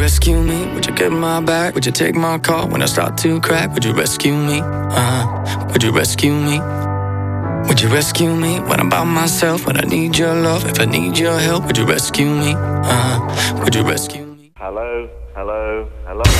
rescue me? Would you get my back? Would you take my call when I start to crack? Would you rescue me? Would you rescue me? Would you rescue me when I'm by myself? When I need your love, if I need your help, would you rescue me? Would you rescue me? Hello, hello, hello.